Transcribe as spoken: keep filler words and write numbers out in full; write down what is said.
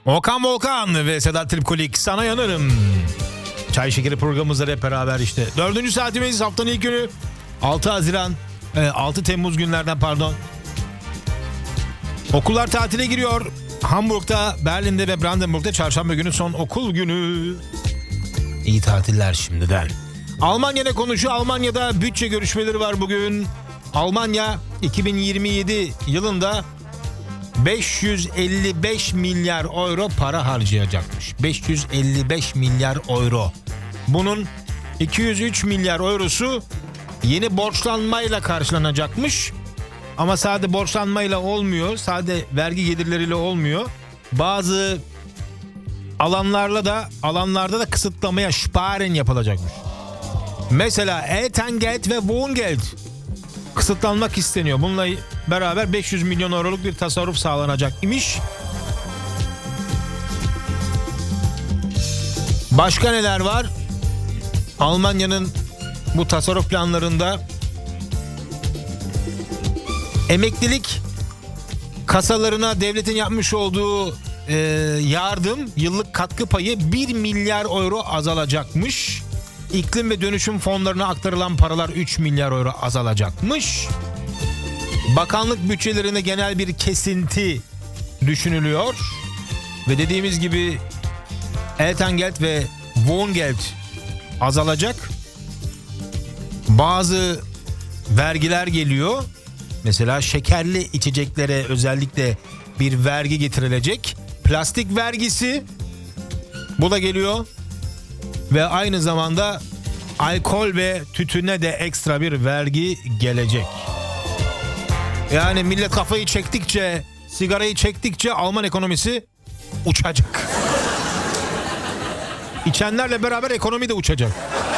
Okan Volkan ve Sedat Tripkolik sana yanarım. Çay Şekeri programımızda hep beraber işte. Dördüncü saatimiz, haftanın ilk günü. altı Haziran, altı Temmuz günlerden pardon. Okullar tatile giriyor. Hamburg'da, Berlin'de ve Brandenburg'da çarşamba günü son okul günü. İyi tatiller şimdiden. Almanya ne konuşuyor? Almanya'da bütçe görüşmeleri var bugün. Almanya iki bin yirmi yedi yılında beş yüz elli beş milyar euro para harcayacakmış. beş yüz elli beş milyar euro. Bunun iki yüz üç milyar eurosu yeni borçlanmayla karşılanacakmış. Ama sadece borçlanmayla olmuyor. Sadece vergi gelirleriyle olmuyor. Bazı alanlarla da alanlarda da kısıtlamaya sparen yapılacakmış. Mesela Elterngeld ve Wohngeld kısıtlanmak isteniyor. Bununla beraber beş yüz milyon euroluk bir tasarruf sağlanacak imiş. Başka neler var? Almanya'nın bu tasarruf planlarında emeklilik kasalarına devletin yapmış olduğu e, yardım, yıllık katkı payı bir milyar euro azalacakmış. İklim ve dönüşüm fonlarına aktarılan paralar üç milyar euro azalacakmış. Bakanlık bütçelerine genel bir kesinti düşünülüyor. Ve dediğimiz gibi Elterngeld ve Wohngeld azalacak. Bazı vergiler geliyor. Mesela şekerli içeceklere özellikle bir vergi getirilecek. Plastik vergisi, bu da geliyor. Ve aynı zamanda alkol ve tütüne de ekstra bir vergi gelecek. Yani millet kafayı çektikçe, sigarayı çektikçe Alman ekonomisi uçacak. İçenlerle beraber ekonomi de uçacak.